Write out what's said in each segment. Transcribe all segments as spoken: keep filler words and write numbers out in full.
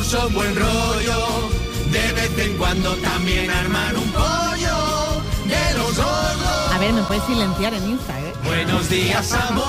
son buen rollo. De vez en cuando también arman un pollo de los gordos. A ver, me puedes silenciar en Insta, ¿eh? Buenos días, amor,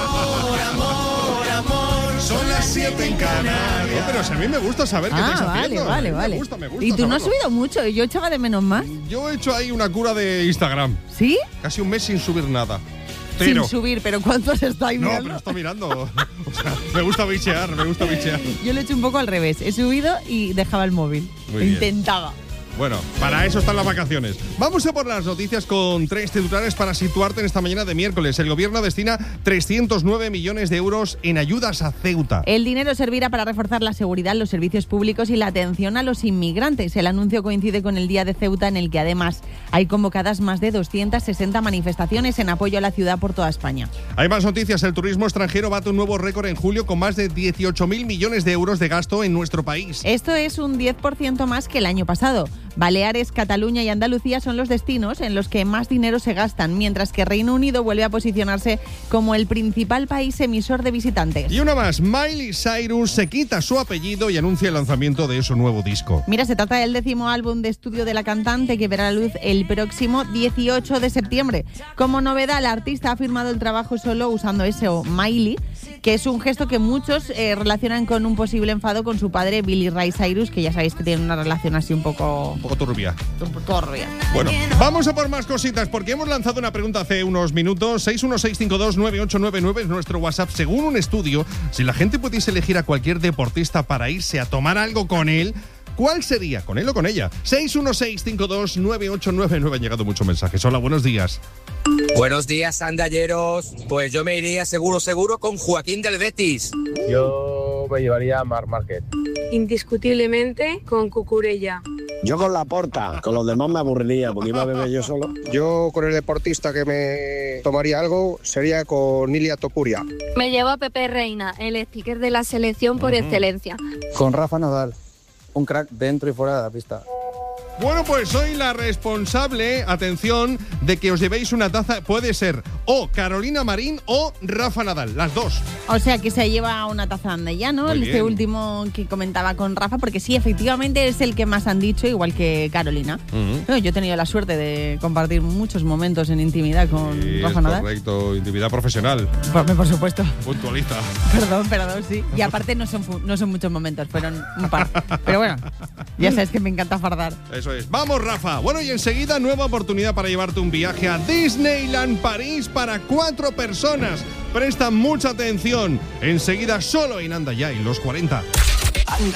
amor, amor. Son las siete en Canarias. No, pero si a mí me gusta saber qué Ah, estáis vale, haciendo. vale, Me vale. gusta, me gusta Y tú no has saberlo. subido mucho, yo echaba de menos más. Yo he hecho ahí una cura de Instagram. ¿Sí? Casi un mes sin subir nada. Pero, Sin subir, pero ¿cuántos estáis no, mirando? pero está mirando. O sea, me gusta bichear, me gusta bichear. Yo lo he hecho un poco al revés. He subido y dejaba el móvil. Muy bien. Intentaba. Bueno, para eso están las vacaciones. Vamos a por las noticias con tres titulares para situarte en esta mañana de miércoles. El gobierno destina trescientos nueve millones de euros en ayudas a Ceuta. El dinero servirá para reforzar la seguridad, los servicios públicos y la atención a los inmigrantes. El anuncio coincide con el Día de Ceuta, en el que además hay convocadas más de doscientas sesenta manifestaciones en apoyo a la ciudad por toda España. Hay más noticias. El turismo extranjero bate un nuevo récord en julio con más de dieciocho mil millones de euros de gasto en nuestro país. Esto es un diez por ciento más que el año pasado. Baleares, Cataluña y Andalucía son los destinos en los que más dinero se gastan, mientras que Reino Unido vuelve a posicionarse como el principal país emisor de visitantes. Y una más, Miley Cyrus se quita su apellido y anuncia el lanzamiento de su nuevo disco. Mira, se trata del décimo álbum de estudio de la cantante, que verá la luz el próximo dieciocho de septiembre. Como novedad, la artista ha firmado el trabajo solo usando ese o Miley, que es un gesto que muchos eh, relacionan con un posible enfado con su padre, Billy Ray Cyrus, que ya sabéis que tiene una relación así un poco... Un poco turbia. un poco turbia. Bueno, vamos a por más cositas, porque hemos lanzado una pregunta hace unos minutos. seis uno seis cinco dos nueve ocho nueve nueve es nuestro WhatsApp. Según un estudio, si la gente pudiese elegir a cualquier deportista para irse a tomar algo con él, ¿cuál sería? ¿Con él o con ella? seis uno seis cinco dos nueve ocho nueve nueve. Han llegado muchos mensajes. Hola, buenos días. Buenos días, andalleros. Pues yo me iría seguro, seguro con Joaquín del Betis. Yo me llevaría a Marc Márquez. Indiscutiblemente con Cucurella. Yo con Laporta, con los demás me aburriría porque iba a beber yo solo. Yo con el deportista que me tomaría algo sería con Ilia Topuria. Me llevo a Pepe Reina, el sticker de la selección por excelencia. Con Rafa Nadal, un crack dentro y fuera de la pista. Bueno, pues soy la responsable, atención, de que os llevéis una taza. Puede ser o Carolina Marín o Rafa Nadal, las dos. O sea, que se lleva una taza Andaya, ¿no? Muy Este bien. último que comentaba con Rafa, porque sí, efectivamente es el que más han dicho, igual que Carolina. Uh-huh. No, yo he tenido la suerte de compartir muchos momentos en intimidad con Sí, Rafa es Nadal. correcto, intimidad profesional, Por, por supuesto. puntualista. Perdón, perdón, sí. Y aparte no son, fu- no son muchos momentos, fueron un par. Pero bueno, ya sabes que me encanta fardar. Eso es. Vamos, Rafa. Bueno, y enseguida nueva oportunidad para llevarte un viaje a Disneyland París para cuatro personas. Presta mucha atención. Enseguida solo en Anda Ya y los cuarenta.